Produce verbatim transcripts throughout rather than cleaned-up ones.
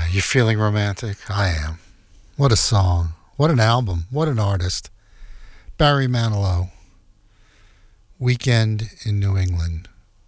You're feeling romantic? I am. What a song. What an album. What an artist. Barry Manilow. Weekend in New England.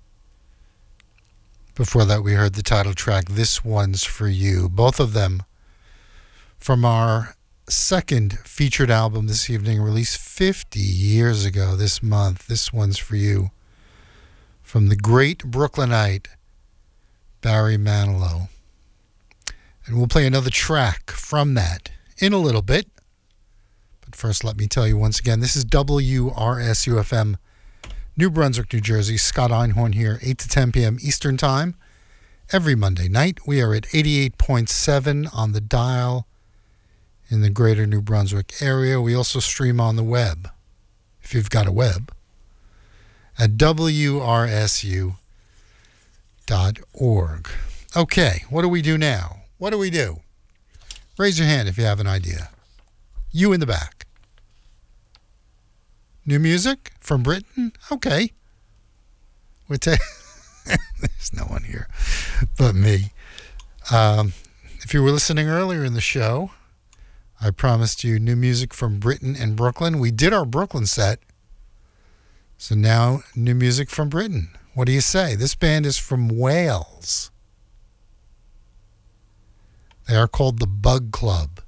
Before that, we heard the title track, This One's For You. Both of them from our second featured album this evening, released fifty years ago this month. This One's For You. From the great Brooklynite, Barry Manilow. And we'll play another track from that in a little bit. But first, let me tell you once again, this is W R S U F M, New Brunswick, New Jersey. Scott Einhorn here, eight to ten p.m. Eastern Time. Every Monday night, we are at eighty-eight point seven on the dial in the greater New Brunswick area. We also stream on the web, if you've got a web, at W R S U dot org. Okay, what do we do now? What do we do? Raise your hand if you have an idea. You in the back. New music from Britain? Okay. We're ta- There's no one here but me. Um, if you were listening earlier in the show, I promised you new music from Britain and Brooklyn. We did our Brooklyn set. So now new music from Britain. What do you say? This band is from Wales. They are called the Bug Club.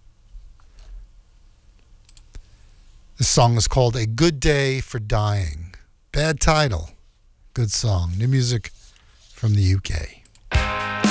This song is called A Good Day for Dying. Bad title. Good song. New music from the U K.